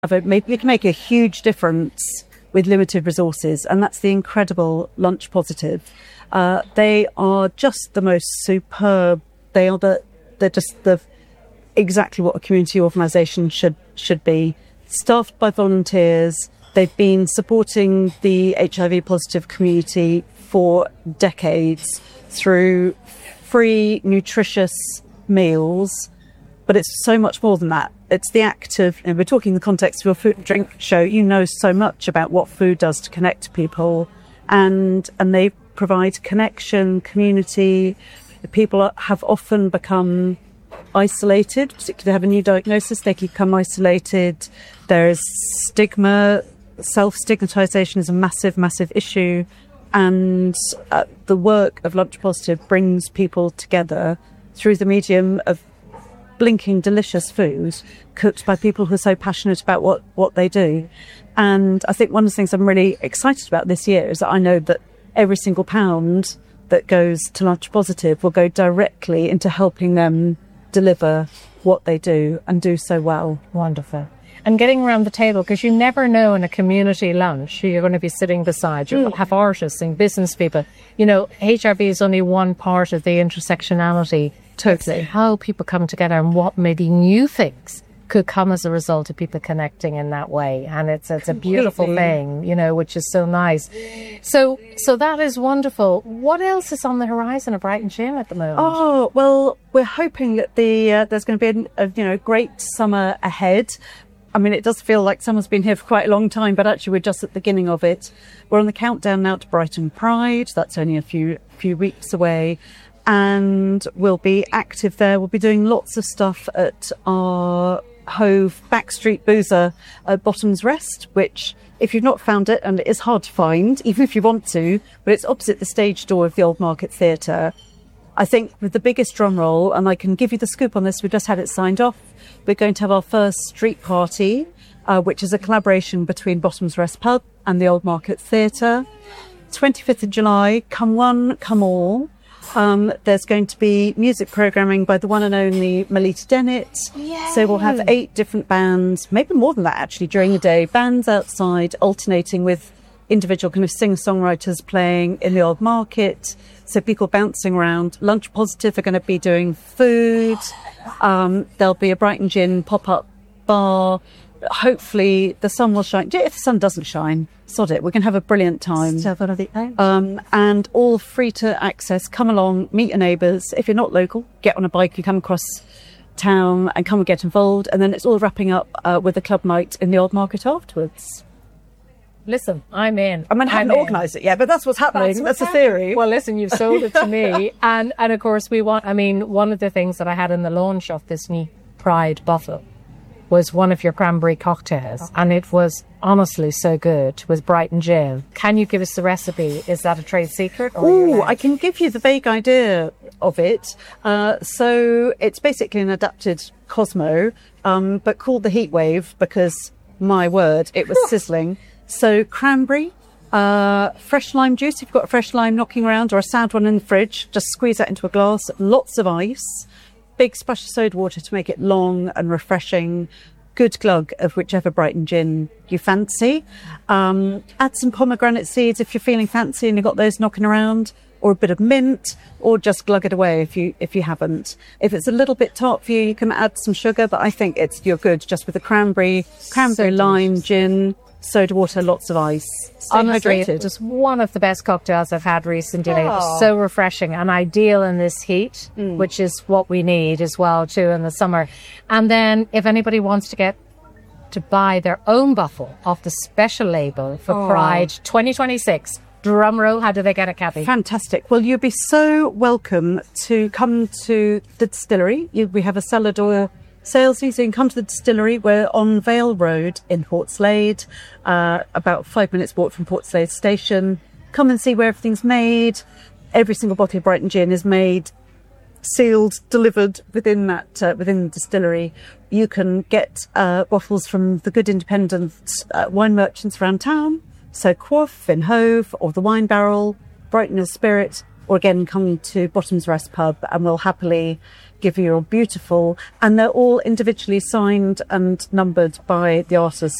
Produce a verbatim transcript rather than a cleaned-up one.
Maybe you can make a huge difference with limited resources, and that's the incredible Lunch Positive. Uh, they are just the most superb. They are the they're just the exactly what a community organisation should should be. Staffed by volunteers, they've been supporting the H I V positive community for decades through free, nutritious meals. But it's so much more than that. It's the act of, and we're talking in the context of a food and drink show, you know so much about what food does to connect people, and and they provide connection, community. People are, have often become isolated, particularly if they have a new diagnosis, they become isolated. There's stigma, self-stigmatisation is a massive, massive issue, and uh, the work of Lunch Positive brings people together through the medium of blinking delicious food cooked by people who are so passionate about what, what they do. And I think one of the things I'm really excited about this year is that I know that every single pound that goes to Lunch Positive will go directly into helping them deliver what they do and do so well. Wonderful. And getting around the table, because you never know in a community lunch who you're going to be sitting beside. You'll mm. have artists and business people. You know, H R V is only one part of the intersectionality. Totally. How people come together and what maybe new things could come as a result of people connecting in that way. And it's it's a beautiful thing, you know, which is so nice. So so that is wonderful. What else is on the horizon of Brighton Gym at the moment? Oh, well, we're hoping that the uh, there's going to be a, a you know great summer ahead. I mean, it does feel like summer's been here for quite a long time, but actually we're just at the beginning of it. We're on the countdown now to Brighton Pride. That's only a few few weeks away. And we'll be active there. We'll be doing lots of stuff at our Hove Backstreet Boozer at Bottoms Rest, which, if you've not found it, and it is hard to find, even if you want to, but it's opposite the stage door of the Old Market Theatre. I think with the biggest drum roll, and I can give you the scoop on this, we've just had it signed off, we're going to have our first street party, uh, which is a collaboration between Bottoms Rest Pub and the Old Market Theatre. twenty-fifth of July, come one, come all. Um, there's going to be music programming by the one and only Melita Dennett. Yay. So we'll have eight different bands, maybe more than that actually, during the day. Bands outside, alternating with individual kind of singer-songwriters playing in the Old Market. So people bouncing around. Lunch Positive are going to be doing food. Um, there'll be a Brighton Gin pop-up bar. Hopefully the sun will shine. If the sun doesn't shine, sod it. We can have a brilliant time. Um, and all free to access. Come along, meet your neighbours. If you're not local, get on a bike, you come across town and come and get involved. And then it's all wrapping up uh, with a club night in the Old Market afterwards. Listen, I'm in. I mean, I haven't organised it yet, but that's what's happening. That's, that's the theory. Well, listen, you've sold it to me. And, and of course, we want, I mean, one of the things that I had in the launch of this new Pride bottle was one of your cranberry cocktails, okay. And it was honestly so good with Brighton Gin. Can you give us the recipe? Is that a trade secret? Oh, I can give you the vague idea of it. Uh, so it's basically an adapted Cosmo, um, but called the Heatwave because, my word, it was sizzling. So cranberry, uh, fresh lime juice, if you've got a fresh lime knocking around or a sad one in the fridge, just squeeze that into a glass, lots of ice. Big splash of soda water to make it long and refreshing. Good glug of whichever Brighton Gin you fancy. Um, add some pomegranate seeds if you're feeling fancy and you've got those knocking around, or a bit of mint, or just glug it away if you if you haven't. If it's a little bit tart for you, you can add some sugar, but I think it's you're good just with the cranberry, cranberry so lime gin, soda water, lots of ice. Stay Honestly, hydrated. Just one of the best cocktails I've had recently. It was so refreshing and ideal in this heat, mm. which is what we need as well too in the summer. And then if anybody wants to get to buy their own bottle of the special label for oh. Pride twenty twenty-six, drum roll, how do they get it, Kathy? Fantastic. Well, you'd be so welcome to come to the distillery. You, we have a cellar door salesy, so you can come to the distillery. We're on Vale Road in Portslade, uh, about five minutes walk from Portslade Station. Come and see where everything's made. Every single bottle of Brighton Gin is made, sealed, delivered within that uh, within the distillery. You can get uh, bottles from the good independent uh, wine merchants around town. So Quaff in Hove, or the Wine Barrel, Brighton as Spirit, or again, come to Bottoms Rest Pub and we'll happily give you a beautiful, and they're all individually signed and numbered by the artists.